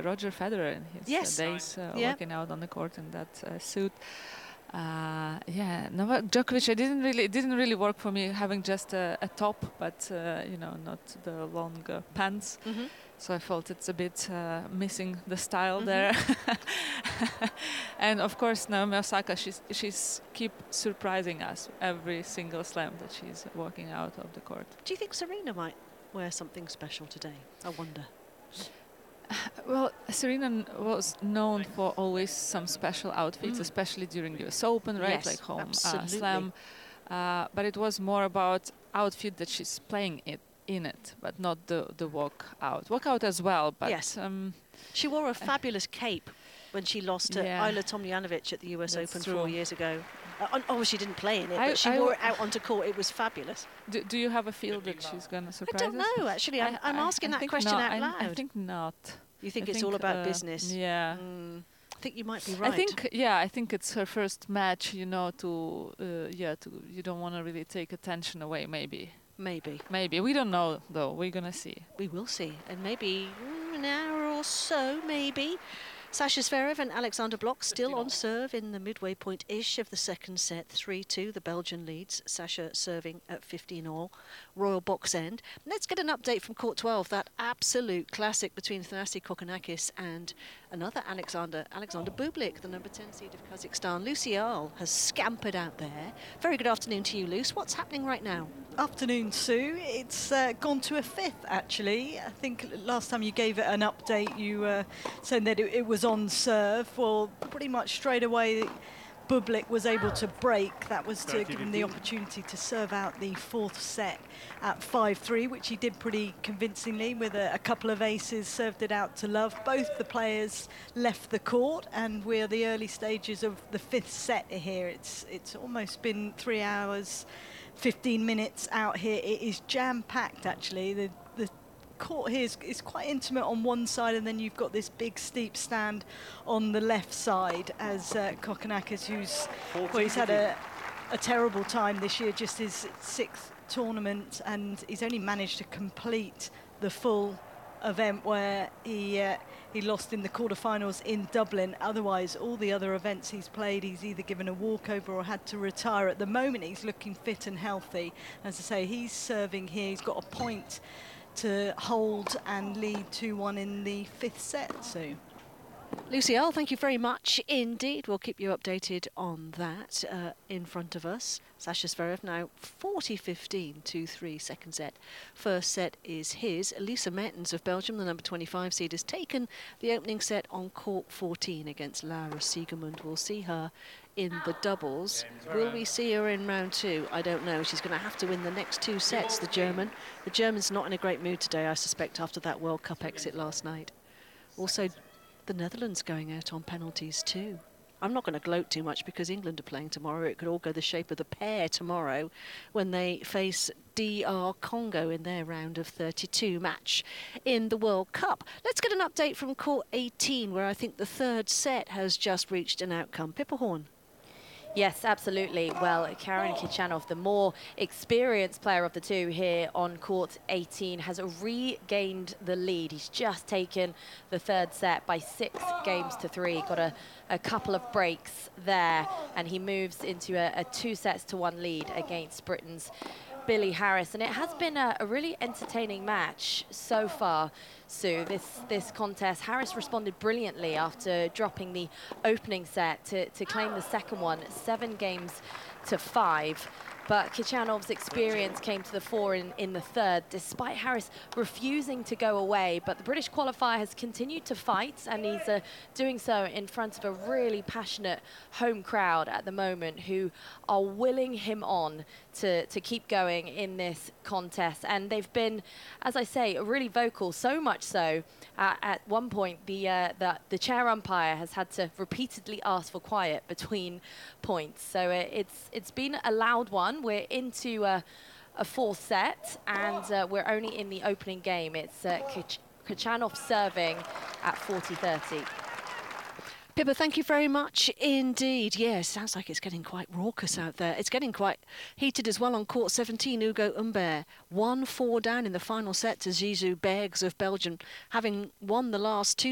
Roger Federer in his days, working out on the court in that suit. Yeah, Novak Djokovic, it didn't really work for me having just a top, but you know, not the long pants. So I felt it's a bit missing the style there. And of course, Naomi Osaka, she's keep surprising us every single slam that she's walking out of the court. Do you think Serena might wear something special today? I wonder. Well, Serena was known for always some special outfits, especially during the US Open, right? Yes, like home slam. But it was more about outfit that she's playing in it, but not the walk out. Walk out as well, but yes. She wore a fabulous cape when she lost to Ayla Tomljanovic at the US Open 4 years ago. Oh, she didn't play in it, but she wore it out onto court. It was fabulous. Do you have a feel that she's going to surprise us? I don't know, actually. I'm asking that question out loud. I think not. You think it's all about business? Yeah. I think you might be right. I think it's her first match, you know, you don't want to really take attention away, maybe. Maybe. We don't know, though. We're going to see. We will see. And maybe an hour or so, maybe. Sasha Zverev and Alexander Blok still on serve in the midway point-ish of the second set. 3-2, the Belgian leads. Sasha serving at 15-all. Royal box end. Let's get an update from Court 12, that absolute classic between Thanasi Kokkinakis and another Alexander Bublik, the number 10 seed of Kazakhstan. Lucy Earle has scampered out there. Very good afternoon to you, Luce. What's happening right now? Afternoon, Sue. It's gone to a fifth, actually. I think last time you gave it an update, you said that it was on serve. Well, pretty much straight away, Bublik was able to break. That was to give him the opportunity to serve out the fourth set at 5-3, which he did pretty convincingly with a couple of aces, served it out to love. Both the players left the court, and we're the early stages of the fifth set here. It's almost been 3 hours, 15 minutes out here. It is jam-packed, actually. The court here is quite intimate on one side, and then you've got this big steep stand on the left side as Kokkinakis, he's had a terrible time this year, just his sixth tournament, and he's only managed to complete the full event where he lost in the quarterfinals in Dublin. Otherwise, all the other events he's played, he's either given a walkover or had to retire. At the moment, he's looking fit and healthy. As I say, he's serving here. He's got a point to hold and lead 2-1 in the fifth set. So, Lucy Earle, thank you very much indeed. We'll keep you updated on that in front of us. Sasha Zverev now 40-15, 2-3 second set. First set is his. Lisa Mertens of Belgium, the number 25 seed, has taken the opening set on court 14 against Laura Siegemund. We'll see her in the doubles. Will we see her in round two? I don't know. She's going to have to win the next two sets, the German. The German's not in a great mood today, I suspect, after that World Cup exit last night. Also, the Netherlands going out on penalties too. I'm not going to gloat too much because England are playing tomorrow. It could all go the shape of the pear tomorrow when they face DR Congo in their round of 32 match in the World Cup. Let's get an update from court 18, where I think the third set has just reached an outcome. Pippa Horn. Yes, absolutely. Well, Karen Khachanov, the more experienced player of the two here on court 18, has regained the lead. He's just taken the third set by 6 games to 3. Got a couple of breaks there, and he moves into a 2-1 lead against Britain's Billy Harris. And it has been a really entertaining match so far, Sue, this contest. Harris responded brilliantly after dropping the opening set to claim the second one, 7 games to 5. But Khachanov's experience came to the fore in the third, despite Harris refusing to go away. But the British qualifier has continued to fight, and he's doing so in front of a really passionate home crowd at the moment, who are willing him on to keep going in this contest. And they've been, as I say, really vocal, so much so at one point the chair umpire has had to repeatedly ask for quiet between points. So it's been a loud one. We're into a fourth set, and we're only in the opening game. It's Khachanov serving at 40-30. Pippa, thank you very much indeed. Yes, sounds like it's getting quite raucous out there. It's getting quite heated as well on court 17. Ugo Humbert 1-4 down in the final set to Zizou Bergs of Belgium, having won the last 2